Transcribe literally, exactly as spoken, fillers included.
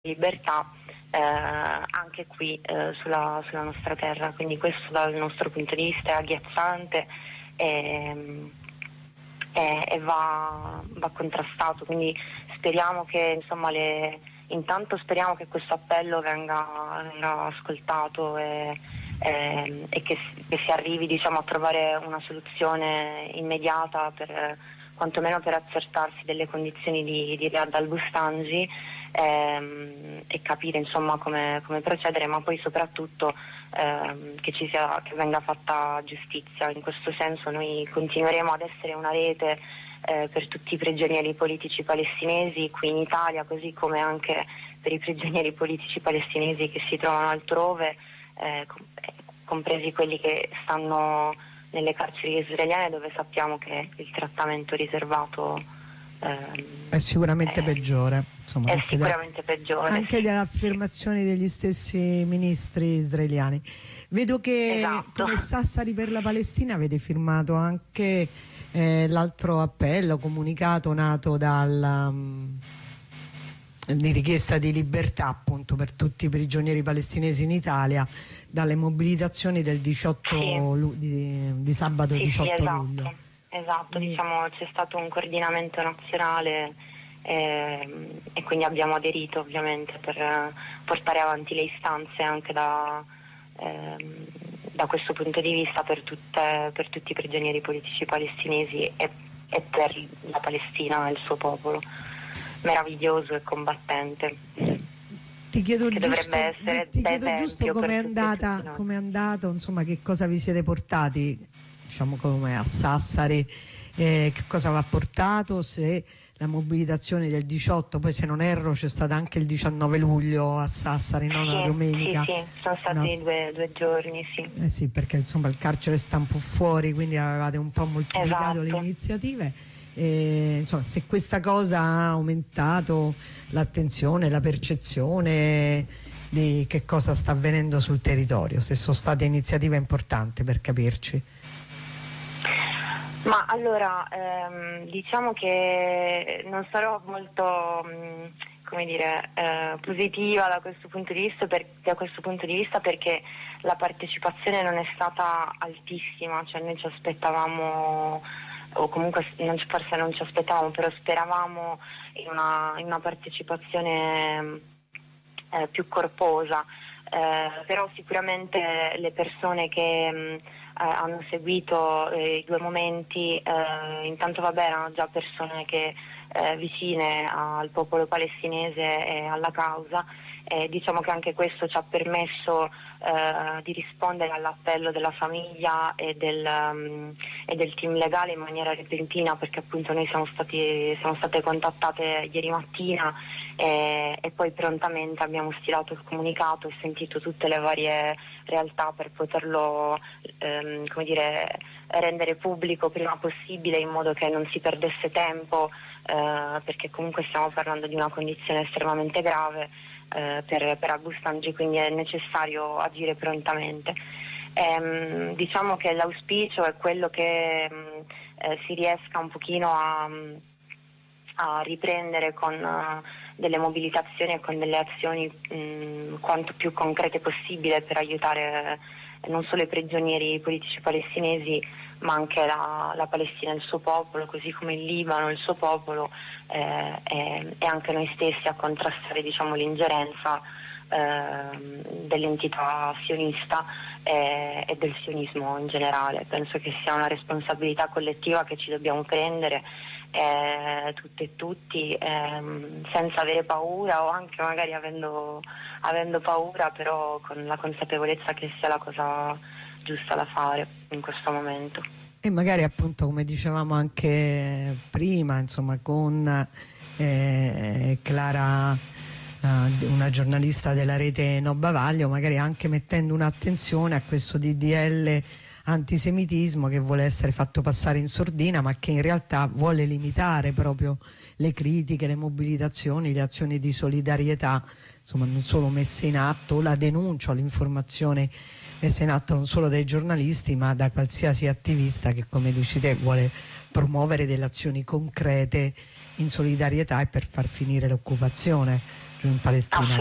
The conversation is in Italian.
libertà eh, anche qui eh, sulla, sulla nostra terra, quindi questo dal nostro punto di vista è agghiacciante e, e, e va, va contrastato, quindi speriamo che insomma le, intanto speriamo che questo appello venga, venga ascoltato e, e, e che, che si arrivi diciamo a trovare una soluzione immediata per quantomeno per accertarsi delle condizioni di, di Riyad al-Bustanji ehm, e capire insomma come, come procedere, ma poi soprattutto ehm, che ci sia, che venga fatta giustizia. In questo senso noi continueremo ad essere una rete eh, per tutti i prigionieri politici palestinesi qui in Italia, così come anche per i prigionieri politici palestinesi che si trovano altrove, eh, compresi quelli che stanno nelle carceri israeliane, dove sappiamo che il trattamento riservato ehm, è sicuramente è, peggiore, insomma, è anche sicuramente da, peggiore anche sì. dalle affermazioni degli stessi ministri israeliani. Vedo che esatto. come Sassari per la Palestina avete firmato anche eh, l'altro appello comunicato nato dal um, di richiesta di libertà appunto per tutti i prigionieri palestinesi in Italia, dalle mobilitazioni del diciotto sì. di, di sabato sì, diciotto sì, esatto. luglio. Esatto, E... diciamo c'è stato un coordinamento nazionale eh, e quindi abbiamo aderito ovviamente per eh, portare avanti le istanze anche da, eh, da questo punto di vista per, tutte, per tutti i prigionieri politici palestinesi e, e per la Palestina e il suo popolo meraviglioso e combattente. Ti chiedo che giusto, dovrebbe essere ti chiedo giusto com'è andata, com'è andato, insomma, che cosa vi siete portati, diciamo, come a Sassari, eh, che cosa vi ha portato, se la mobilitazione del diciotto, poi se non erro c'è stata anche il diciannove luglio a Sassari, non sì, una domenica. Sì, sì, sono stati una... due, due giorni, sì. Eh sì, perché insomma il carcere sta un po' fuori, quindi avevate un po' moltiplicato esatto. le iniziative. E, insomma, se questa cosa ha aumentato l'attenzione, la percezione di che cosa sta avvenendo sul territorio, se sono state iniziative importanti, per capirci. Ma allora ehm, diciamo che non sarò molto mh, come dire eh, positiva da questo punto di vista, per, da questo punto di vista perché la partecipazione non è stata altissima, cioè noi ci aspettavamo, o comunque non, forse non ci aspettavamo, però speravamo in una, in una partecipazione eh, più corposa, eh, però sicuramente le persone che mh, eh, hanno seguito eh, i due momenti, eh, intanto vabbè erano già persone che eh, vicine al popolo palestinese e alla causa, e diciamo che anche questo ci ha permesso eh, di rispondere all'appello della famiglia e del, um, e del team legale in maniera repentina, perché appunto noi siamo, stati, siamo state contattate ieri mattina e, e poi prontamente abbiamo stilato il comunicato e sentito tutte le varie realtà per poterlo ehm, come dire, rendere pubblico prima possibile, in modo che non si perdesse tempo, eh, perché comunque stiamo parlando di una condizione estremamente grave eh, per, per al-Bustanji, quindi è necessario agire prontamente. Ehm, diciamo che l'auspicio è quello che mh, eh, si riesca un pochino a, a riprendere con uh, delle mobilitazioni e con delle azioni mh, quanto più concrete possibile per aiutare eh, non solo i prigionieri politici palestinesi, ma anche la, la Palestina e il suo popolo, così come il Libano e il suo popolo, eh, e, e anche noi stessi a contrastare, diciamo, l'ingerenza eh, dell'entità sionista e, e del sionismo in generale. Penso che sia una responsabilità collettiva che ci dobbiamo prendere eh, tutte e tutti, ehm, senza avere paura, o anche magari avendo, avendo paura, però con la consapevolezza che sia la cosa giusta da fare in questo momento. E magari appunto, come dicevamo anche prima, insomma, con eh, Clara, eh, una giornalista della rete No Bavaglio, magari anche mettendo un'attenzione a questo D D L antisemitismo che vuole essere fatto passare in sordina, ma che in realtà vuole limitare proprio le critiche, le mobilitazioni, le azioni di solidarietà, insomma, non solo messe in atto, la denuncia, l'informazione messa in atto non solo dai giornalisti, ma da qualsiasi attivista che, come dici te, vuole promuovere delle azioni concrete in solidarietà e per far finire l'occupazione, giù in Palestina.